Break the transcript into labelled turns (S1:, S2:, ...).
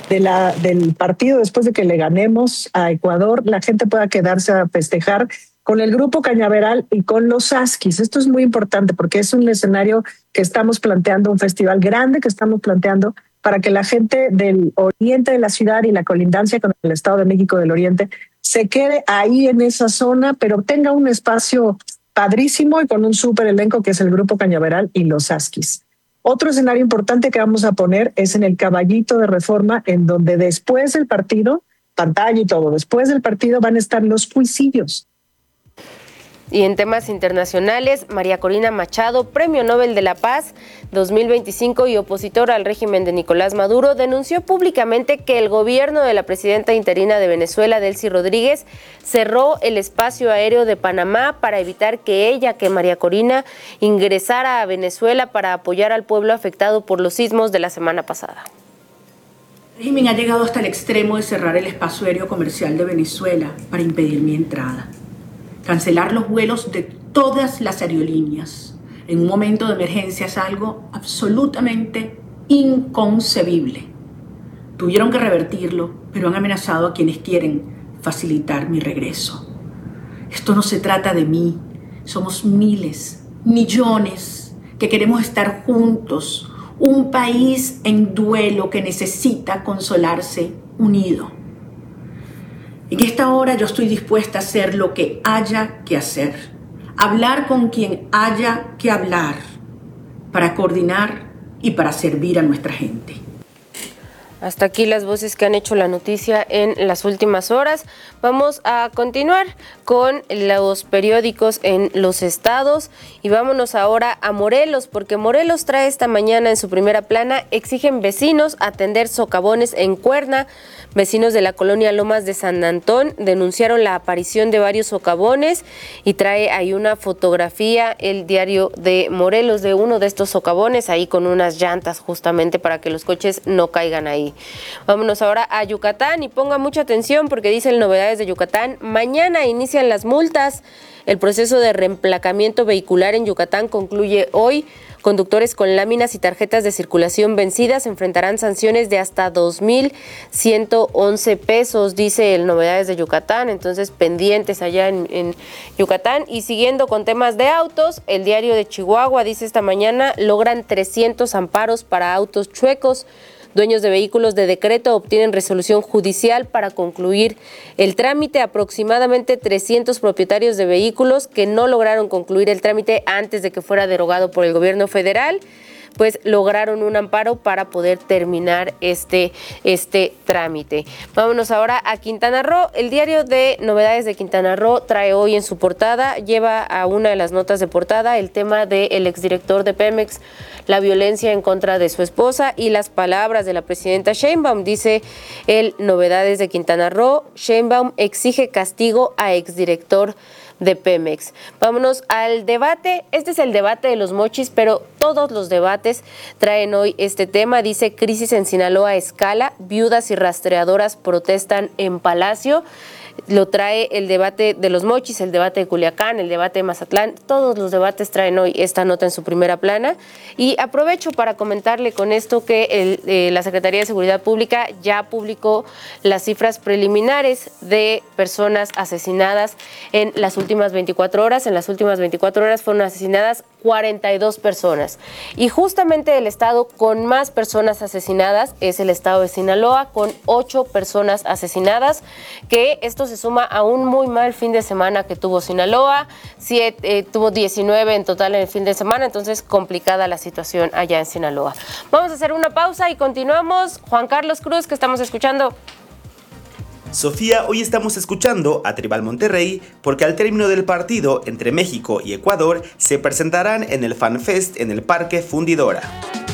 S1: del partido, después de que le ganemos a Ecuador, la gente pueda quedarse a festejar con el Grupo Cañaveral y con los Askis. Esto es muy importante porque es un escenario que estamos planteando, un festival grande que estamos planteando para que la gente del oriente de la ciudad y la colindancia con el Estado de México del Oriente se quede ahí en esa zona, pero tenga un espacio padrísimo y con un súper elenco que es el Grupo Cañaveral y los Askis. Otro escenario importante que vamos a poner es en el Caballito de Reforma, en donde después del partido, pantalla y todo, después del partido van a estar los cuisillos.
S2: Y en temas internacionales, María Corina Machado, Premio Nobel de la Paz 2025 y opositora al régimen de Nicolás Maduro, denunció públicamente que el gobierno de la presidenta interina de Venezuela, Delcy Rodríguez, cerró el espacio aéreo de Panamá para evitar que María Corina, ingresara a Venezuela para apoyar al pueblo afectado por los sismos de la semana pasada.
S3: El régimen ha llegado hasta el extremo de cerrar el espacio aéreo comercial de Venezuela para impedir mi entrada. Cancelar los vuelos de todas las aerolíneas en un momento de emergencia es algo absolutamente inconcebible. Tuvieron que revertirlo, pero han amenazado a quienes quieren facilitar mi regreso. Esto no se trata de mí. Somos miles, millones que queremos estar juntos. Un país en duelo que necesita consolarse unido. En esta hora yo estoy dispuesta a hacer lo que haya que hacer, hablar con quien haya que hablar, para coordinar y para servir a nuestra gente.
S2: Hasta aquí las voces que han hecho la noticia en las últimas horas. Vamos a continuar con los periódicos en los estados y vámonos ahora a Morelos, porque Morelos trae esta mañana en su primera plana: exigen vecinos atender socavones en Cuerna. Vecinos de la colonia Lomas de San Antón denunciaron la aparición de varios socavones y trae ahí una fotografía el diario de Morelos de uno de estos socavones, ahí con unas llantas justamente para que los coches no caigan ahí. Vámonos ahora a Yucatán y ponga mucha atención porque dicen novedades de Yucatán. Mañana inician las multas. El proceso de reemplacamiento vehicular en Yucatán concluye hoy. Conductores con láminas y tarjetas de circulación vencidas enfrentarán sanciones de hasta 2,111 pesos, dice el Novedades de Yucatán. Entonces, pendientes allá en Yucatán. Y siguiendo con temas de autos, el diario de Chihuahua dice esta mañana: logran 300 amparos para autos chuecos. Dueños de vehículos de decreto obtienen resolución judicial para concluir el trámite. Aproximadamente 300 propietarios de vehículos que no lograron concluir el trámite antes de que fuera derogado por el gobierno federal, pues lograron un amparo para poder terminar este trámite. Vámonos ahora a Quintana Roo. El diario de Novedades de Quintana Roo trae hoy en su portada, lleva a una de las notas de portada el tema del exdirector de Pemex, la violencia en contra de su esposa y las palabras de la presidenta Sheinbaum. Dice el Novedades de Quintana Roo: Sheinbaum exige castigo a exdirector de Pemex. Vámonos al debate. Este es el debate de los mochis, pero todos los debates traen hoy este tema. Dice: crisis en Sinaloa a escala, viudas y rastreadoras protestan en Palacio. Lo trae el debate de los mochis, el debate de Culiacán, el debate de Mazatlán. Todos los debates traen hoy esta nota en su primera plana. Y aprovecho para comentarle con esto que la Secretaría de Seguridad Pública ya publicó las cifras preliminares de personas asesinadas en las últimas 24 horas. En las últimas 24 horas fueron asesinadas 42 personas. Y justamente el estado con más personas asesinadas es el estado de Sinaloa, con 8 personas asesinadas, que esto se suma a un muy mal fin de semana que tuvo Sinaloa. Tuvo 19 en total en el fin de semana, entonces complicada la situación allá en Sinaloa. Vamos a hacer una pausa y continuamos. Juan Carlos Cruz, que estamos escuchando.
S4: Sofía, hoy estamos escuchando a Tribal Monterrey porque al término del partido entre México y Ecuador se presentarán en el FanFest en el Parque Fundidora.